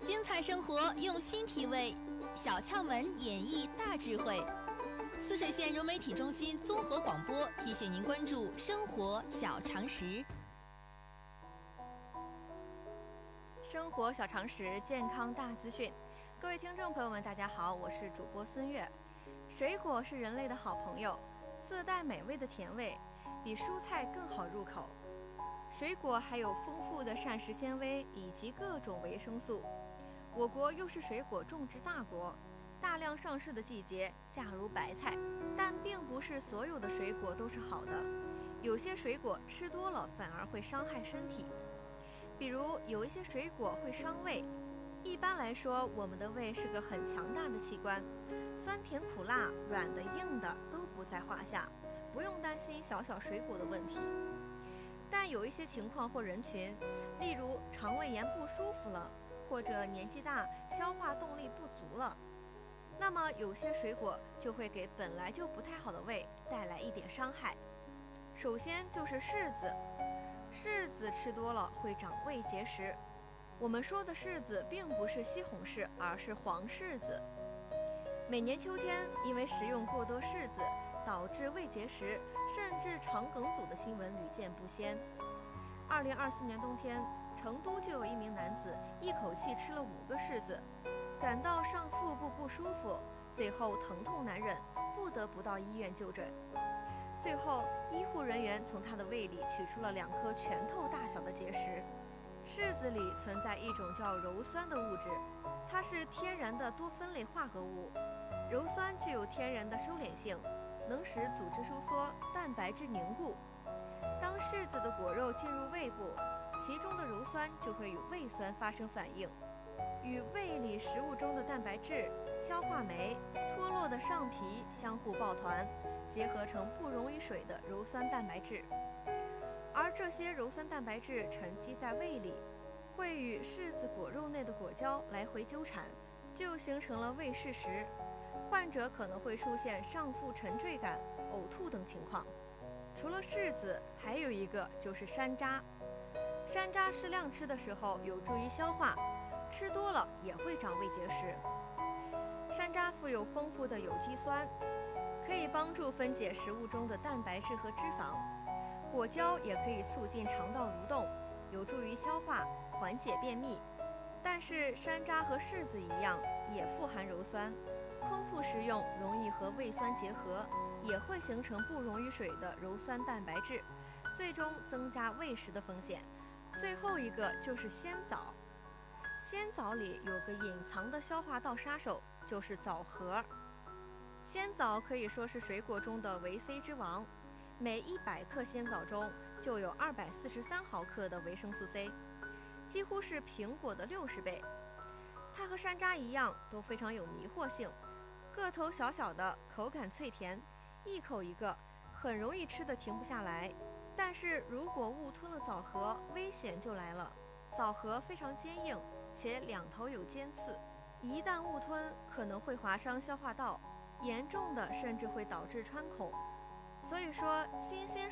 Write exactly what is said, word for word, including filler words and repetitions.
精彩生活用心体味，小窍门演绎大智慧。泗水县融媒体中心综合广播提醒您关注生活小常识。 生活小常识，健康大资讯。各位听众朋友们，大家好，我是主播孙悦。水果是人类的好朋友，自带美味的甜味，比蔬菜更好入口。水果还有丰富的膳食纤维以及各种维生素。我国又是水果种植大国，大量上市的季节价如白菜，但并不是所有的水果都是好的，有些水果吃多了反而会伤害身体。比如有一些水果会伤胃。一般来说，我们的胃是个很强大的器官，酸甜苦辣、软的硬的都不在话下，不用担心小小水果的问题。但有一些情况或人群，例如肠胃炎不舒服了，或者年纪大消化动力不足了，那么有些水果就会给本来就不太好的胃带来一点伤害。首先就是柿子，柿子吃多了会长胃结石。我们说的柿子并不是西红柿，而是黄柿子。每年秋天因为食用过多柿子导致胃结石甚至肠梗阻的新闻屡见不鲜。二零二四年冬天，成都就有一名男子一口气吃了五个柿子，感到上腹部不舒服，最后疼痛难忍，不得不到医院就诊。最后医护人员从他的胃里取出了两颗拳头大小的结石。柿子里存在一种叫鞣酸的物质，它是天然的多酚类化合物。鞣酸具有天然的收敛性，能使组织收缩，蛋白质凝固。当柿子的果肉进入胃部，其中的鞣酸就会与胃酸发生反应，与胃里食物中的蛋白质、消化酶、脱落的上皮相互抱团，结合成不溶于水的鞣酸蛋白质。而这些鞣酸蛋白质沉积在胃里，会与柿子果肉内的果胶来回纠缠，就形成了胃柿石。患者可能会出现上腹沉坠感、呕吐等情况。除了柿子，还有一个就是山楂。山楂适量吃的时候有助于消化，吃多了也会长胃结石。山楂富有丰富的有机酸，可以帮助分解食物中的蛋白质和脂肪。果胶也可以促进肠道蠕动，有助于消化，缓解便秘。但是山楂和柿子一样，也富含鞣酸，空腹食用容易和胃酸结合，也会形成不溶于水的鞣酸蛋白质，最终增加胃食的风险。最后一个就是鲜枣，鲜枣里有个隐藏的消化道杀手，就是枣核。鲜枣可以说是水果中的维 C 之王，每一百克鲜枣中就有二百四十三毫克的维生素 C， 几乎是苹果的六十倍。它和山楂一样都非常有迷惑性，个头小小的，口感脆甜，一口一个，很容易吃得停不下来。但是如果误吞了枣核，危险就来了。枣核非常坚硬，且两头有尖刺，一旦误吞可能会划伤消化道，严重的甚至会导致穿孔。所以说，新鲜